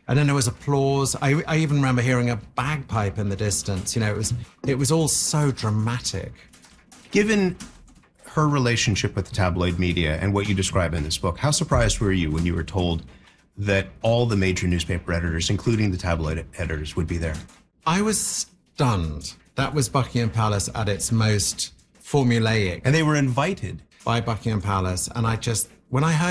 And then there was applause. I even remember hearing a bagpipe in the distance. You know, it was all so dramatic. Given her relationship with the tabloid media and what you describe in this book, how surprised were you when you were told that all the major newspaper editors, including the tabloid editors, would be there? I was stunned. That was Buckingham Palace at its most formulaic. And they were invited. By Buckingham Palace. And when I heard